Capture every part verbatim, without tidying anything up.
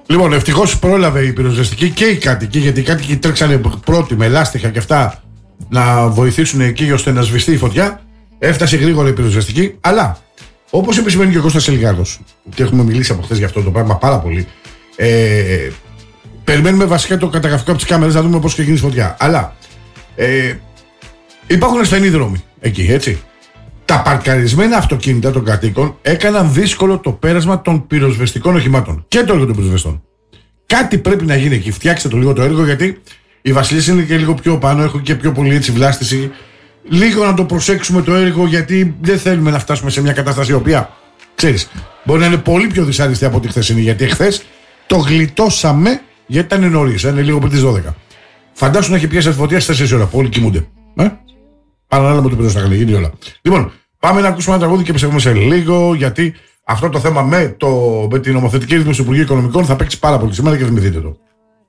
Λοιπόν, ευτυχώς πρόλαβε η πυροσβεστική και οι κάτοικοι, γιατί οι κάτοικοι τρέξανε πρώτοι με λάστιχα και αυτά να βοηθήσουν εκεί ώστε να σβηστεί η φωτιά. Έφτασε γρήγορα η πυροσβεστική, αλλά όπως επισημαίνει και ο Κώστας Ελιγάδος, και έχουμε μιλήσει από χθες για αυτό το πράγμα πάρα πολύ, ε, περιμένουμε βασικά το καταγραφικό από τις κάμερες να δούμε πώς και γίνει η φωτιά. Αλλά ε, υπάρχουν ασθενείς δρόμοι εκεί, έτσι. Τα παρκαρισμένα αυτοκίνητα των κατοίκων έκαναν δύσκολο το πέρασμα των πυροσβεστικών οχημάτων και το έργο των πυροσβεστών. Κάτι πρέπει να γίνει εκεί. Φτιάξτε το λίγο το έργο, γιατί οι βασιλείς είναι και λίγο πιο πάνω, έχουν και πιο πολύ έτσι βλάστηση. Λίγο να το προσέξουμε το έργο, γιατί δεν θέλουμε να φτάσουμε σε μια κατάσταση η οποία, ξέρεις, μπορεί να είναι πολύ πιο δυσάρεστη από ό,τι χθες είναι. Γιατί χθες το γλιτώσαμε, γιατί ήταν νωρίς, είναι λίγο πριν τις δώδεκα. Φαντάσου να έχει πιάσει φωτιά στις τέσσερις ώρα που όλοι κοιμούνται. Ε? Παρανάλα με το πίσω στα γλυκή, γίνει όλα. Λοιπόν, πάμε να ακούσουμε ένα τραγούδι και επιστρέφουμε σε λίγο, γιατί αυτό το θέμα με, το, με την νομοθετική ρύθμιση του Υπουργείου Οικονομικών θα παίξει πάρα πολύ σήμερα και θυμηθείτε το.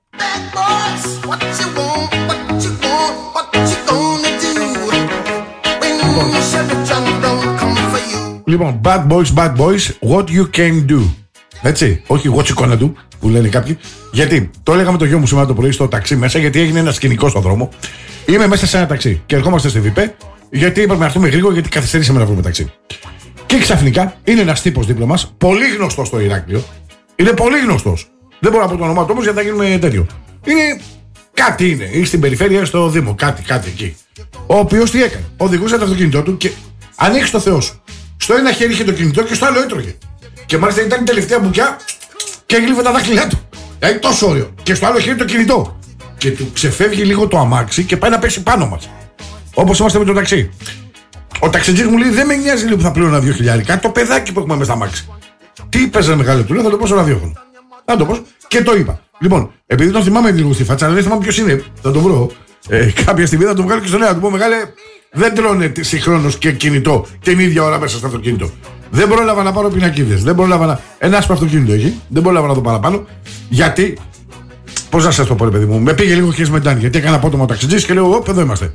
Λοιπόν, bad boys, bad boys, what you can do. Έτσι, όχι what you gonna do, που λένε κάποιοι. Γιατί, το έλεγα με το γιο μου σήμερα το πρωί στο ταξί μέσα, γιατί έγινε ένα σκηνικό στον δρόμο. Είμαι μέσα σε ένα ταξί και ερχόμαστε στη ΒΙΠΕ, γιατί είπαμε να έρθουμε γρήγορα, γιατί καθυστερήσαμε να βρούμε ταξί. Και ξαφνικά είναι ένας τύπος δίπλα μας, πολύ γνωστός στο Ηράκλειο. Είναι πολύ γνωστός. Δεν μπορώ να πω το όνομά του όμως, γιατί θα γίνουμε τέτοιο. Είναι κάτι είναι, ή στην περιφέρεια, στο Δήμο, κάτι, κάτι εκεί. Ο οποίος τι έκανε, οδηγούσε το αυτοκίνητό του και ανοίξει το Θεό σου. Στο ένα χέρι είχε το κινητό και στο άλλο έτρωγε. Και μάλιστα ήταν η τελευταία μπουκιά και έγλυφε τα δάχτυλά του. Δηλαδή τόσο ωραίο. Και στο άλλο χέρι το κινητό. Και του ξεφεύγει λίγο το αμάξι και πάει να πέσει πάνω μας. Όπως είμαστε με το ταξί. Ο ταξιτζής μου λέει: δεν με νοιάζει λίγο που θα πλήρωνα δύο χιλιάρικα. Το παιδάκι που έχουμε μέσα στα αμάξι. Τι είπες, μεγάλο, του λέω: θα το πω στο ραδιόφωνο. Θα το πω και το είπα. Λοιπόν, επειδή τον θυμάμαι λίγο στη φάτσα, δεν θυμάμαι ποιος είναι, θα τον βρω. Ε, κάποια στιγμή θα τον βγάλω και στο νέο. Θα του πω: μεγάλε, δεν τρώνε συγχρόνως και κινητό την ίδια ώρα μέσα στο αυτοκίνητο. Δεν πρόλαβα να πάρω πινακίδες. Δεν πρόλαβα να. Ένα άσπρο αυτοκίνητο έχει. Δεν πρόλαβα να δω παραπάνω. Γιατί. Πώς να σας το πω, ρε παιδί μου. Με πήγε λίγο χες μετάνη. Γιατί έκανα απότομα ταξιτζής και λέω: Ωπ, εδώ είμαστε.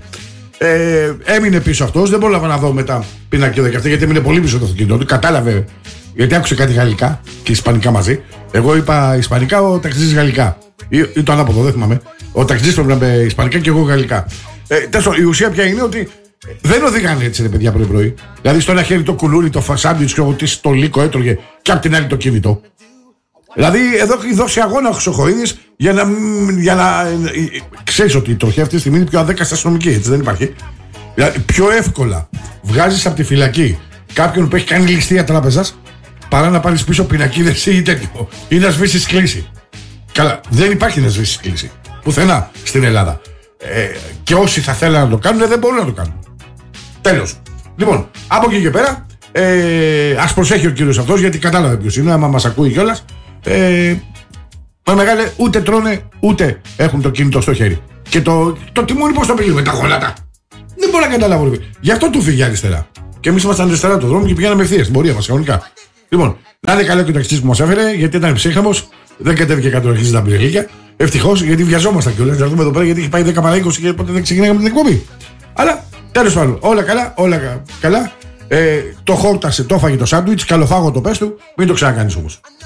Ε, έμεινε πίσω αυτός. Δεν πρόλαβα να δω μετά πινακίδα και αυτή, γιατί έμεινε πολύ πίσω το αυτοκίνητο του. Κατάλαβε. Γιατί άκουσε κάτι γαλλικά και ισπανικά μαζί. Εγώ είπα ισπανικά, ο ταξιτζής γαλλικά. Ή, ή το ανάποδο, δεν θυμάμαι. Ο ταξιτζής πρέπει να πει ισπανικά και εγώ γαλλικά. Ε, τέσσερα, η ουσία πια είναι ότι δεν οδηγάνε έτσι, ρε παιδιά, πρωί-πρωί. Δηλαδή, στο ένα χέρι το κουλούρι, το φασάντουιτς και ο τι το λύκο έτρωγε, και απ' την άλλη το κινητό. Δηλαδή, εδώ έχει δώσει αγώνα ο Χρυσοχοΐδης για να. Για να ξέρεις ότι η τροχιά αυτή τη στιγμή είναι πιο αδέκαστη αστυνομική, έτσι δεν υπάρχει. Δηλαδή, πιο εύκολα βγάζεις από τη φυλακή κάποιον που έχει κάνει ληστεία τράπεζας παρά να πάρεις πίσω πινακίδες ή τέτοιο. Ή να σβήσεις κλίση. Καλά, δεν υπάρχει να σβήσεις κλίση. Πουθενά στην Ελλάδα. Ε, και όσοι θα θέλουν να το κάνουν δεν μπορούν να το κάνουν. Τέλος. Λοιπόν, από εκεί και πέρα, ε, ας προσέχει ο κύριος αυτός, γιατί κατάλαβε ποιος είναι, άμα μας ακούει κιόλας. Ε, μα μεγάλε, ούτε τρώνε ούτε έχουν το κινητό στο χέρι. Και το, το τιμόνι πώς το πήγε με τα γόνατα. Δεν μπορώ να καταλάβω. Γι' αυτό του φύγει αριστερά. Και εμείς ήμασταν αριστερά το δρόμο και πηγαίναμε ευθείας στην πορεία μας κανονικά. Λοιπόν, να είναι καλό και ο ταξιτζής που μας έφερε, γιατί ήταν ψύχαμος, δεν κατέβηκε κάτω να αρχίσει τα πυρελίκια. Ευτυχώς, γιατί βιαζόμασταν κιόλας. Να δούμε εδώ πέρα, γιατί έχει πάει δέκα παρά είκοσι και ποτέ δεν ξεκινάγαμε την εκπομπή. Αλλά τέλος πάντων, όλα καλά, όλα καλά. Ε, το χόρτασε, το έφαγε το σάντουιτς, καλοφάγο το πες του, μην το ξανακάνεις όμως.